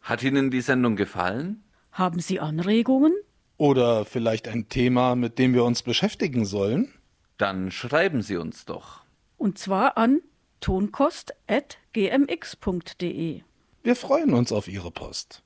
Hat Ihnen die Sendung gefallen? Haben Sie Anregungen? Oder vielleicht ein Thema, mit dem wir uns beschäftigen sollen? Dann schreiben Sie uns doch. Und zwar an tonkost@gmx.de. Wir freuen uns auf Ihre Post.